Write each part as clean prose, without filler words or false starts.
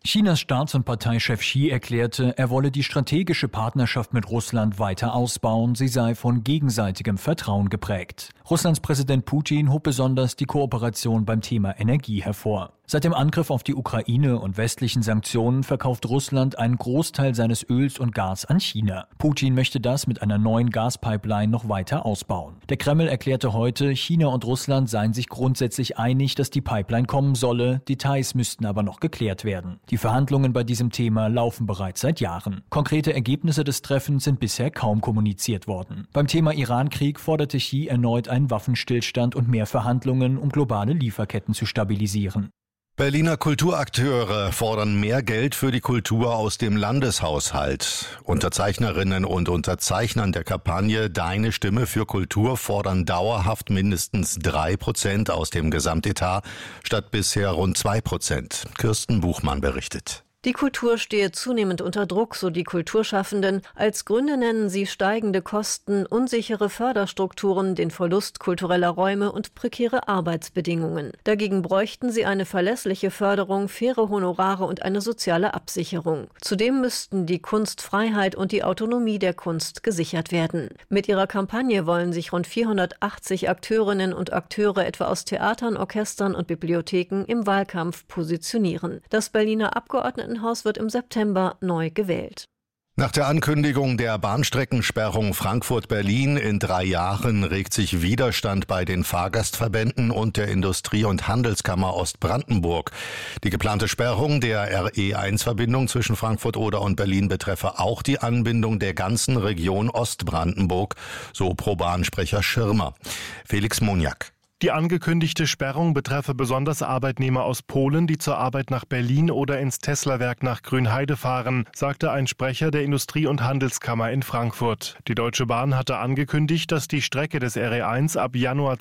Chinas Staats- und Parteichef Xi erklärte, er wolle die strategische Partnerschaft mit Russland weiter ausbauen, sie sei von gegenseitigem Vertrauen geprägt. Russlands Präsident Putin hob besonders die Kooperation beim Thema Energie hervor. Seit dem Angriff auf die Ukraine und westlichen Sanktionen verkauft Russland einen Großteil seines Öls und Gas an China. Putin möchte das mit einer neuen Gaspipeline noch weiter ausbauen. Der Kreml erklärte heute, China und Russland seien sich grundsätzlich einig, dass die Pipeline kommen solle, Details müssten aber noch geklärt werden. Die Verhandlungen bei diesem Thema laufen bereits seit Jahren. Konkrete Ergebnisse des Treffens sind bisher kaum kommuniziert worden. Beim Thema Iran-Krieg forderte Xi erneut einen Waffenstillstand und mehr Verhandlungen, um globale Lieferketten zu stabilisieren. Berliner Kulturakteure fordern mehr Geld für die Kultur aus dem Landeshaushalt. Unterzeichnerinnen und Unterzeichnern der Kampagne Deine Stimme für Kultur fordern dauerhaft mindestens 3% aus dem Gesamtetat statt bisher rund 2%. Kirsten Buchmann berichtet. Die Kultur stehe zunehmend unter Druck, so die Kulturschaffenden. Als Gründe nennen sie steigende Kosten, unsichere Förderstrukturen, den Verlust kultureller Räume und prekäre Arbeitsbedingungen. Dagegen bräuchten sie eine verlässliche Förderung, faire Honorare und eine soziale Absicherung. Zudem müssten die Kunstfreiheit und die Autonomie der Kunst gesichert werden. Mit ihrer Kampagne wollen sich rund 480 Akteurinnen und Akteure etwa aus Theatern, Orchestern und Bibliotheken im Wahlkampf positionieren. Das Berliner Abgeordnetenhaus wird im September neu gewählt. Nach der Ankündigung der Bahnstreckensperrung Frankfurt-Berlin in 3 Jahren regt sich Widerstand bei den Fahrgastverbänden und der Industrie- und Handelskammer Ostbrandenburg. Die geplante Sperrung der RE1-Verbindung zwischen Frankfurt-Oder und Berlin betreffe auch die Anbindung der ganzen Region Ostbrandenburg, so Pro-Bahn-Sprecher Schirmer. Felix Moniak. Die angekündigte Sperrung betreffe besonders Arbeitnehmer aus Polen, die zur Arbeit nach Berlin oder ins Tesla-Werk nach Grünheide fahren, sagte ein Sprecher der Industrie- und Handelskammer in Frankfurt. Die Deutsche Bahn hatte angekündigt, dass die Strecke des RE1 ab Januar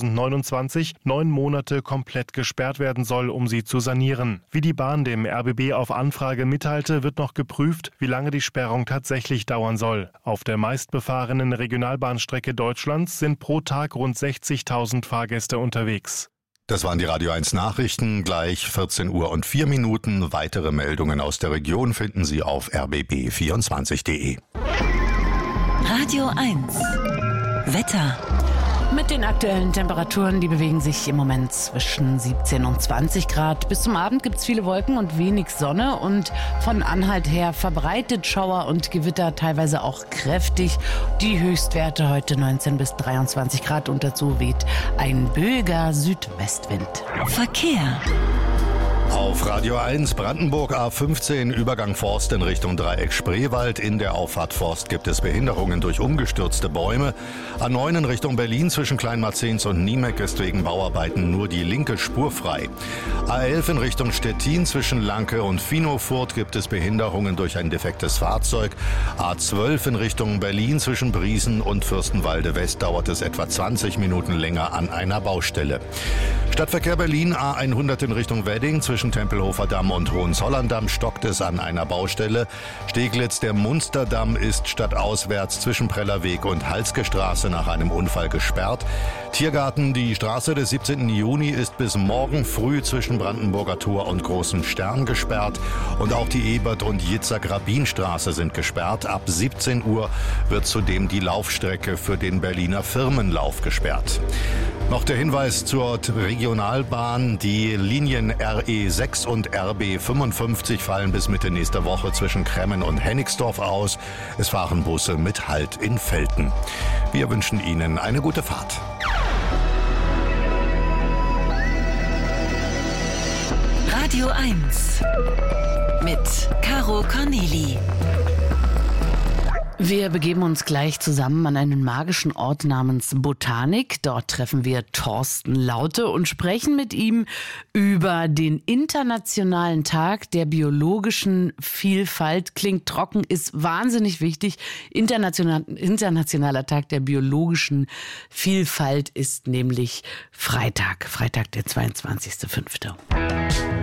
2029 9 Monate komplett gesperrt werden soll, um sie zu sanieren. Wie die Bahn dem RBB auf Anfrage mitteilte, wird noch geprüft, wie lange die Sperrung tatsächlich dauern soll. Auf der meistbefahrenen Regionalbahnstrecke Deutschlands sind pro Tag rund 60.000 Fahrgäste unterwegs. Das waren die Radio 1 Nachrichten, gleich 14:04 Weitere Meldungen aus der Region finden Sie auf rbb24.de. Radio 1 Wetter. Mit den aktuellen Temperaturen, die bewegen sich im Moment zwischen 17 und 20 Grad. Bis zum Abend gibt es viele Wolken und wenig Sonne und von Anhalt her verbreitet Schauer und Gewitter, teilweise auch kräftig. Die Höchstwerte heute 19 bis 23 Grad und dazu weht ein böiger Südwestwind. Verkehr. Auf Radio 1 Brandenburg A15 Übergang Forst in Richtung Dreieck Spreewald. In der Auffahrt Forst gibt es Behinderungen durch umgestürzte Bäume. A9 in Richtung Berlin zwischen Kleinmarzens und Niemeck ist wegen Bauarbeiten nur die linke Spur frei. A11 in Richtung Stettin zwischen Lanke und Finofurt gibt es Behinderungen durch ein defektes Fahrzeug. A12 in Richtung Berlin zwischen Briesen und Fürstenwalde West dauert es etwa 20 Minuten länger an einer Baustelle. Stadtverkehr Berlin A100 in Richtung Wedding zwischen Tempelhofer Damm und Hohenzollern-Damm stockt es an einer Baustelle. Steglitz, der Munsterdamm ist stadtauswärts zwischen Prellerweg und Halske Straße nach einem Unfall gesperrt. Tiergarten, die Straße des 17. Juni ist bis morgen früh zwischen Brandenburger Tor und Großem Stern gesperrt. Und auch die Ebert- und Jitzak-Rabin-Straße sind gesperrt. Ab 17 Uhr wird zudem die Laufstrecke für den Berliner Firmenlauf gesperrt. Noch der Hinweis zur Regionalbahn. Die Linien RE6 und RB55 fallen bis Mitte nächster Woche zwischen Kremmen und Hennigsdorf aus. Es fahren Busse mit Halt in Velten. Wir wünschen Ihnen eine gute Fahrt. Radio 1 mit Caro Corneli. Wir begeben uns gleich zusammen an einen magischen Ort namens Botanik. Dort treffen wir Thorsten Laute und sprechen mit ihm über den Internationalen Tag der biologischen Vielfalt. Klingt trocken, ist wahnsinnig wichtig. Internationaler Tag der biologischen Vielfalt ist nämlich Freitag der 22.05.